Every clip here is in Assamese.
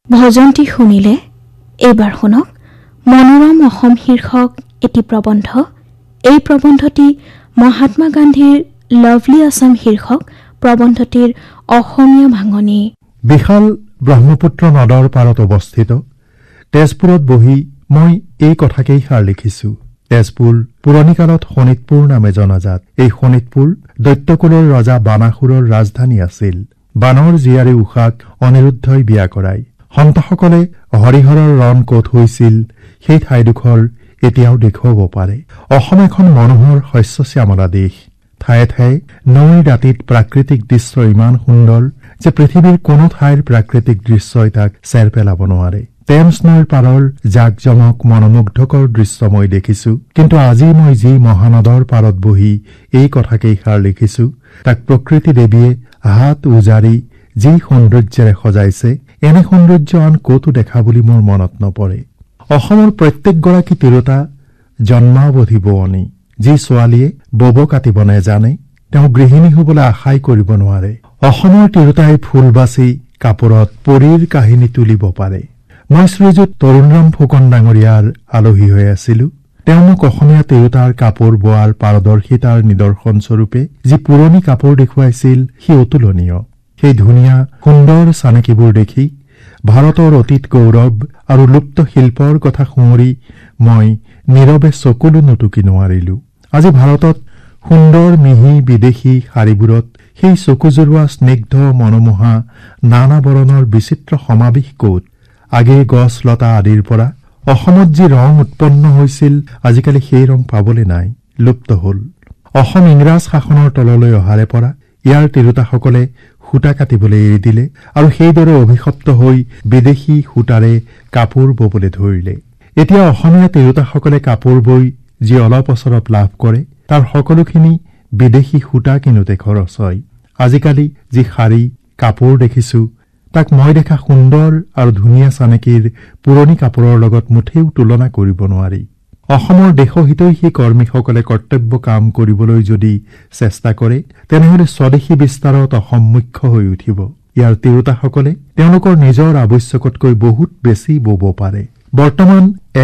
ভজন্তি শুনিলে এইবাৰ শুনক মনোৰম অসম শীৰ্ষক এটি প্ৰবন্ধ। এই প্ৰবন্ধটি মহাত্মা গান্ধীৰ লাভলি আছাম শীৰ্ষক প্ৰবন্ধটিৰ অসমীয়া ভাঙনি। বিশাল ব্ৰহ্মপুত্ৰ নদৰ পাৰত অৱস্থিত তেজপুৰত বহি মই এই কথাকেই সাৰ লিখিছো। তেজপুৰ পুৰণি কালত শোণিতপুৰ নামে জনাজাত। এই শোণিতপুৰ দৈত্যকুলৰ ৰজা বানাসুৰৰ ৰাজধানী আছিল। বানৰ জীয়াৰী উষাক অনিৰুদ্ধই বিয়া কৰায়। সন্তসকলে হৰিহৰৰ ৰণ ক'ত হৈছিল সেই ঠাইডোখৰ এতিয়াও দেখুৱাব পাৰে। অসম এখন মনোহৰ শস্য শ্যামলা দেশ। ঠায়ে ঠায়ে নৈৰ দাঁতিত প্ৰাকৃতিক দৃশ্য ইমান সুন্দৰ যে পৃথিৱীৰ কোনো ঠাইৰ প্ৰাকৃতিক দৃশ্যই তাক চেৰ পেলাব নোৱাৰে। টেমছ নৈৰ পাৰৰ জাকজমক মনোমুগ্ধকৰ দৃশ্য মই দেখিছো, কিন্তু আজি মই যি মহানদৰ পাৰত বহি এই কথাকেই সাৰ লিখিছো তাক প্ৰকৃতি দেৱীয়ে হাত উজাৰি যি সৌন্দৰ্যেৰে সজাইছে, এনে সৌন্দৰ্য আন ক'তো দেখা বুলি মোৰ মনত নপৰে। অসমৰ প্ৰত্যেকগৰাকী তিৰোতা জন্মাৱধি বোৱনী। যি ছোৱালীয়ে বব কাটিব নেজানে তেওঁ গৃহিণী হবলৈ আশাই কৰিব নোৱাৰে। অসমৰ তিৰোতাই ফুল বাচি কাপোৰত পৰীৰ কাহিনী তুলিব পাৰে। মই শ্ৰীযুত তৰুণৰাম ফুকন ডাঙৰীয়াৰ আলহী হৈ আছিলো। তেওঁ মোক অসমীয়া তিৰোতাৰ কাপোৰ বোৱাৰ পাৰদৰ্শিতাৰ নিদৰ্শন স্বৰূপে যি পুৰণি কাপোৰ দেখুৱাইছিল সি অতুলনীয়। সেই ধুনীয়া সুন্দৰ চানেকিবোৰ দেখি ভাৰতৰ অতীত গৌৰৱ আৰু লুপ্ত শিল্পৰ কথা সুঁৱৰি মই নীৰৱে চকুলো নুটুকি নোৱাৰিলো। আজি ভাৰতত সুন্দৰ মিহি বিদেশী শাড়ীবোৰত সেই চকুজোৰোৱা স্নিগ্ধ মনোমোহা নানা বৰণৰ বিচিত্ৰ সমাৱেশ ক'ত? আগেয়ে গছ লতা আদিৰ পৰা অসমত যি ৰং উৎপন্ন হৈছিল আজিকালি সেই ৰং পাবলৈ নাই, লুপ্ত হ'ল। অসম ইংৰাজ শাসনৰ তললৈ অহাৰে পৰা ইয়াৰ তিৰোতাসকলে সূতা কাটিবলৈ এৰি দিলে আৰু সেইদৰে অভিশপ্ত হৈ বিদেশী সূতাৰে কাপোৰ ববলৈ ধৰিলে। এতিয়া অসমীয়া তিৰোতাসকলে কাপোৰ বৈ যি অলপ অচৰপ লাভ কৰে তাৰ সকলোখিনি বিদেশী সূতা কিনোতে খৰচ হয়। আজিকালি যি শাড়ী কাপোৰ দেখিছো তাক মই দেখা সুন্দৰ আৰু ধুনীয়া চানেকিৰ পুৰণি কাপোৰৰ লগত মুঠেও তুলনা কৰিব নোৱাৰি। অসমৰ দেশহিতৈষী কৰ্মীসকলে কৰ্তব্য কাম কৰিবলৈ যদি চেষ্টা কৰে তেনেহলে স্বদেশী বিস্তাৰত অসম মুখ্য হৈ উঠিব। ইয়াৰ তিৰোতাসকলে তেওঁলোকৰ নিজৰ আৱশ্যকতকৈ বহুত বেছি বব পাৰে। বৰ্তমান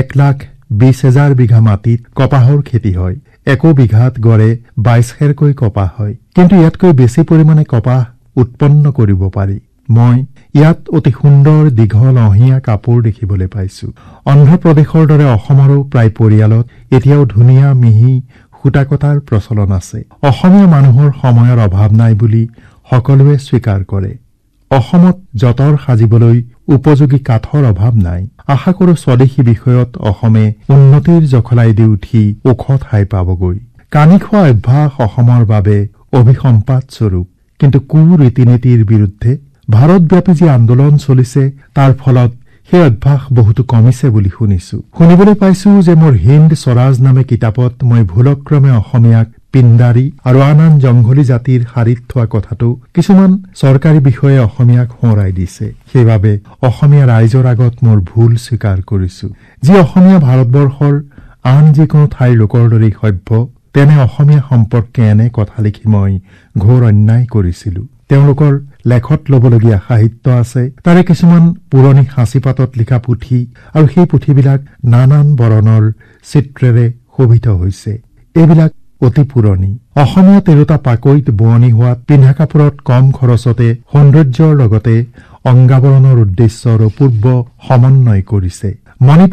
1,20,000 বিঘা মাটিত কপাহৰ খেতি হয়। একো বিঘাত গড়ে 22 খেৰকৈ কপাহ হয়, কিন্তু ইয়াতকৈ বেছি পৰিমাণে কপাহ উৎপন্ন কৰিব পাৰি। মই ইয়াত অতি সুন্দৰ দীঘল অহিয়া কাপোৰ দেখিবলৈ পাইছো। অন্ধ্ৰপ্ৰদেশৰ দৰে অসমৰো প্ৰায় পৰিয়ালত এতিয়াও ধুনীয়া মিহি সূতা কটাৰ প্ৰচলন আছে। অসমীয়া মানুহৰ সময়ৰ অভাৱ নাই বুলি সকলোৱে স্বীকাৰ কৰে। অসমত যঁতৰ সাজিবলৈ উপযোগী কাঠৰ অভাৱ নাই। আশা কৰো স্বদেশী বিষয়ত অসমে উন্নতিৰ জখলাই দি উঠি ওখ ঠাই পাবগৈ। কানি খোৱা অভ্যাস অসমৰ বাবে অভিসম্পাদ স্বৰূপ, কিন্তু ৰীতি নীতিৰ বিৰুদ্ধে ভাৰতব্যাপী যি আন্দোলন চলিছে তাৰ ফলত সেই অভ্যাস বহুতো কমিছে বুলি শুনিবলৈ পাইছো যে মোৰ হিন্দ স্বৰাজ নামে কিতাপত মই ভুলক্ৰমে অসমীয়াক পিণ্ডাৰী আৰু আন জংঘলী জাতিৰ শাৰীত থোৱা কথাটো কিছুমান চৰকাৰী বিষয়ে অসমীয়াক সোঁৱৰাই দিছে। সেইবাবে অসমীয়া ৰাইজৰ আগত মোৰ ভুল স্বীকাৰ কৰিছো। যি অসমীয়া ভাৰতবৰ্ষৰ আন যিকোনো ঠাইৰ লোকৰ দৰেই সভ্য তেনে অসমীয়া সম্পৰ্কে এনে কথা লিখি মই ঘোৰ অন্যায় কৰিছিলো। তেওঁলোকৰ লেখত ল'বলগীয়া সাহিত্য আছে, তাৰে কিছুমান পুৰণি সাঁচিপাতত লিখা পুথি আৰু সেই পুথিবিলাক নানান বৰণৰ চিত্ৰেৰে শোভিত হৈছে। এইবিলাক অতি পুৰণি। অসমীয়া তিৰোতা পাকৈত বোৱনী হোৱাত পিন্ধা কাপোৰত কম খৰচতে সৌন্দৰ্যৰ লগতে অংগাবৰণৰ উদ্দেশ্যৰ অপূৰ্ব সমন্বয় কৰিছে।